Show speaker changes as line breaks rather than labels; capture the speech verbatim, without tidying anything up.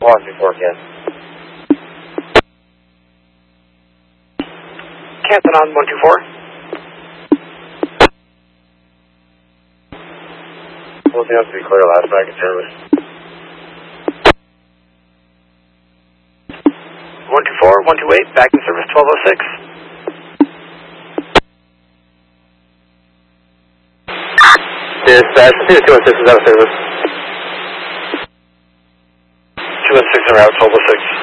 one two four again.
Captain on one two four.
Everything else to be clear, last back in service.
one two four, one two eight, back in service, twelve oh six.
Dispatch, two one six is out of service.
two one six en route, twelve oh six.